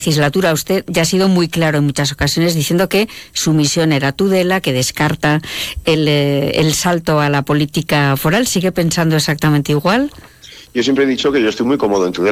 legislatura. Usted ya ha sido muy claro en muchas ocasiones diciendo que su misión era Tudela, que descarta el salto a la política foral. ¿Sigue pensando exactamente igual? Yo siempre he dicho que yo estoy muy cómodo en Tudela.